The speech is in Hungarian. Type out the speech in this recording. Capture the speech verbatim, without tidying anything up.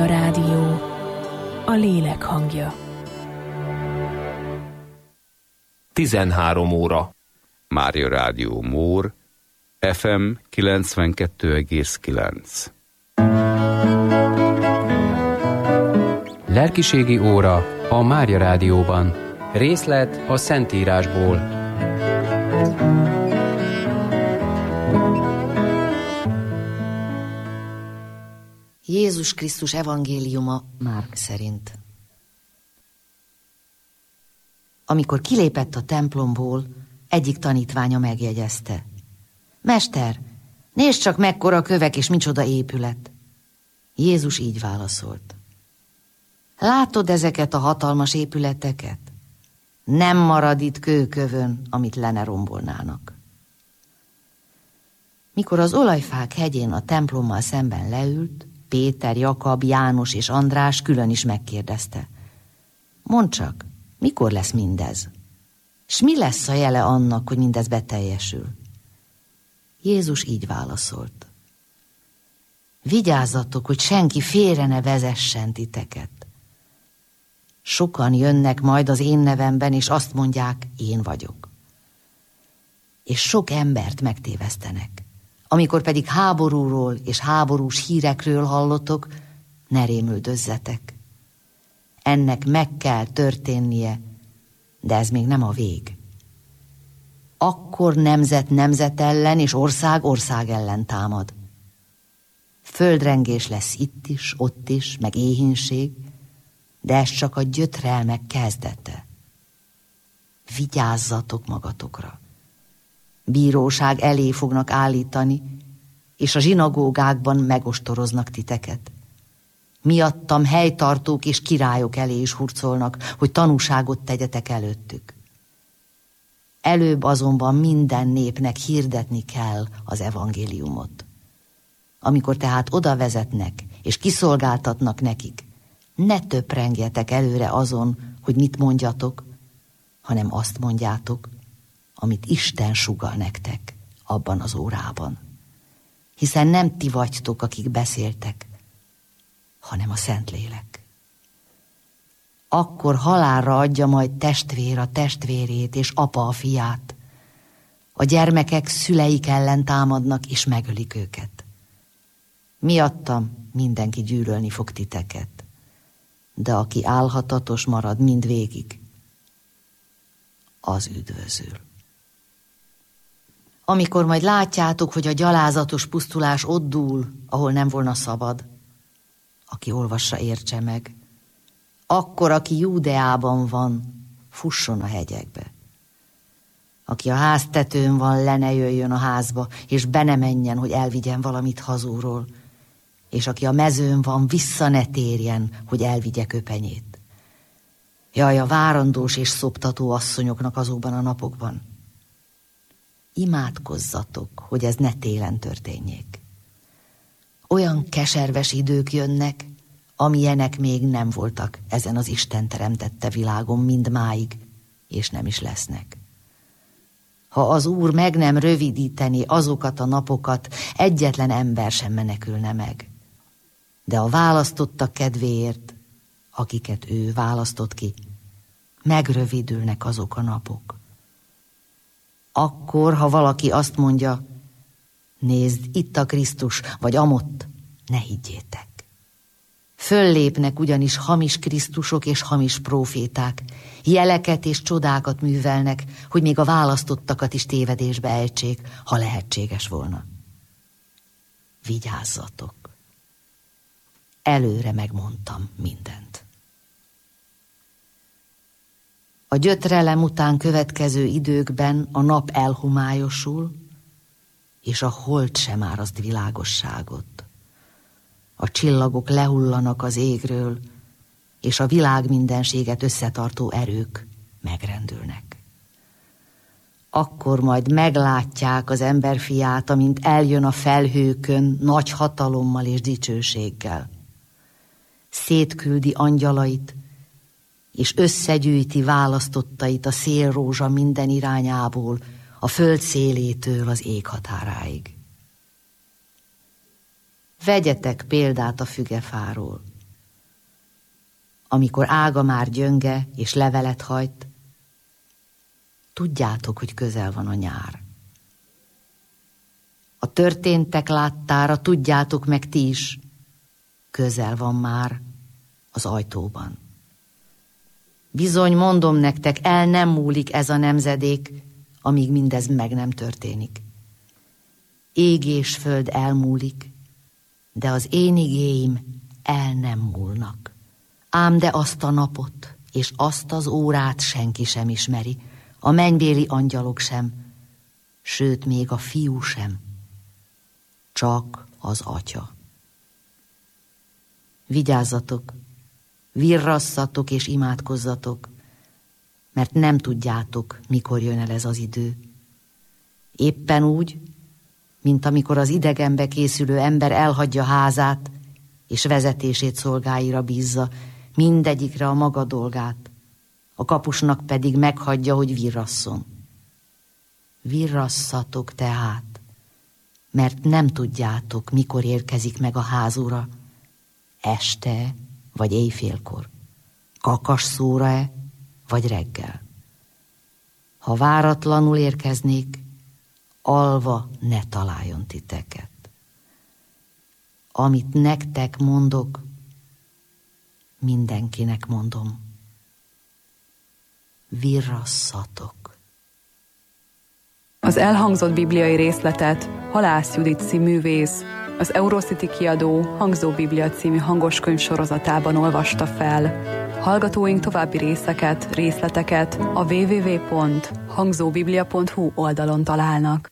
Mária Rádió, a lélek hangja. tizenhárom óra. Mária Rádió Mór, ef em kilencvenkettő egész kilenc. Lelkiségi óra a Mária Rádióban. Részlet a Szentírásból. Jézus Krisztus evangéliuma Márk szerint. Amikor kilépett a templomból, egyik tanítványa megjegyezte: Mester, nézd csak, mekkora kövek és micsoda épület. Jézus így válaszolt: Látod ezeket a hatalmas épületeket? Nem marad itt kőkövön, amit le ne rombolnának. Mikor az olajfák hegyén a templommal szemben leült, Péter, Jakab, János és András külön is megkérdezte: Mondd csak, mikor lesz mindez? S mi lesz a jele annak, hogy mindez beteljesül? Jézus így válaszolt: Vigyázzatok, hogy senki félre ne vezessen titeket. Sokan jönnek majd az én nevemben, és azt mondják, én vagyok. És sok embert megtévesztenek. Amikor pedig háborúról és háborús hírekről hallotok, ne rémüldözzetek. Ennek meg kell történnie, de ez még nem a vég. Akkor nemzet nemzet ellen és ország ország ellen támad. Földrengés lesz itt is, ott is, meg éhínség, de ez csak a gyötrelmek kezdete. Vigyázzatok magatokra. Bíróság elé fognak állítani, és a zsinagógákban megostoroznak titeket. Miattam helytartók és királyok elé is hurcolnak, hogy tanúságot tegyetek előttük. Előbb azonban minden népnek hirdetni kell az evangéliumot. Amikor tehát oda vezetnek és kiszolgáltatnak nekik, ne töprengjetek előre azon, hogy mit mondjatok, hanem azt mondjátok, amit Isten sugall nektek abban az órában. Hiszen nem ti vagytok, akik beszéltek, hanem a Szentlélek. Akkor halálra adja majd testvér a testvérét, és apa a fiát. A gyermekek szüleik ellen támadnak, és megölik őket. Miattam mindenki gyűlölni fog titeket, de aki álhatatos marad mindvégig, az üdvözül. Amikor majd látjátok, hogy a gyalázatos pusztulás ott dúl, ahol nem volna szabad, aki olvassa, értse meg, akkor, aki Júdeában van, fusson a hegyekbe. Aki a háztetőn van, le ne jöjjön a házba, és be ne menjen, hogy elvigyen valamit hazúról, és aki a mezőn van, vissza ne térjen, hogy elvigye köpenyét. Jaj, a várandós és szoptató asszonyoknak azokban a napokban. Imádkozzatok, hogy ez ne télen történjék. Olyan keserves idők jönnek, amilyenek még nem voltak ezen az Isten teremtette világon mindmáig, és nem is lesznek. Ha az Úr meg nem rövidíteni azokat a napokat, egyetlen ember sem menekülne meg. De a választottak kedvéért, akiket ő választott ki, megrövidülnek azok a napok. Akkor, ha valaki azt mondja, nézd, itt a Krisztus, vagy amott, ne higgyétek. Föllépnek ugyanis hamis Krisztusok és hamis próféták, jeleket és csodákat művelnek, hogy még a választottakat is tévedésbe ejtsék, ha lehetséges volna. Vigyázzatok! Előre megmondtam mindent. A gyötrelem után következő időkben a nap elhomályosul, és a hold sem áraszt világosságot. A csillagok lehullanak az égről, és a világ mindenséget összetartó erők megrendülnek. Akkor majd meglátják az emberfiát, amint eljön a felhőkön nagy hatalommal és dicsőséggel. Szétküldi angyalait, és összegyűjti választottait a szélrózsa minden irányából, a föld szélétől az ég határáig. Vegyetek példát a fügefáról. amikor ága már gyönge és levelet hajt, tudjátok, hogy közel van a nyár. A történtek láttára tudjátok meg ti is, közel van már az ajtóban. Bizony, mondom nektek, el nem múlik ez a nemzedék, amíg mindez meg nem történik. Ég és föld elmúlik, de az én igéim el nem múlnak. Ám de azt a napot és azt az órát senki sem ismeri, a mennybéli angyalok sem, sőt még a fiú sem, csak az atya. Vigyázzatok, virrasszatok és imádkozzatok, mert nem tudjátok, mikor jön el ez az idő. Éppen úgy, mint amikor az idegenbe készülő ember elhagyja házát, és vezetését szolgáira bízza, mindegyikre a maga dolgát, a kapusnak pedig meghagyja, hogy virrasszon. Virrasszatok tehát, mert nem tudjátok, mikor érkezik meg a házura, este vagy éjfélkor, kakas szóra-e, vagy reggel. Ha váratlanul érkeznék, alva ne találjon titeket. Amit nektek mondok, mindenkinek mondom. Virrasszatok. Az elhangzott bibliai részletet Halász Judit színművész, az Eurocity kiadó Hangzó Biblia című hangoskönyv sorozatában olvasta fel. Hallgatóink további részeket, részleteket a double-u double-u double-u pont hangzóbiblia pont hu oldalon találnak.